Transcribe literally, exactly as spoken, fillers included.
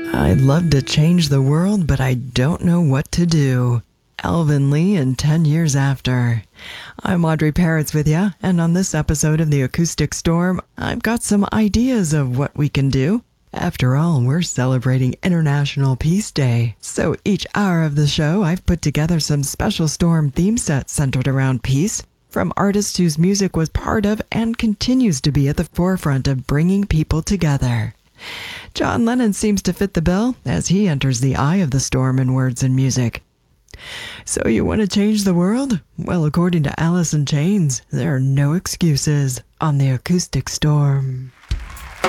I'd love to change the world, but I don't know what to do. Alvin Lee in ten Years After. I'm Audrey Parrots with you, and on this episode of The Acoustic Storm, I've got some ideas of what we can do. After all, we're celebrating International Peace Day, so each hour of the show I've put together some special Storm theme sets centered around peace, from artists whose music was part of and continues to be at the forefront of bringing people together. John Lennon seems to fit the bill as he enters the eye of the storm in words and music. So you want to change the world? Well, according to Alice in Chains, there are no excuses on The Acoustic Storm.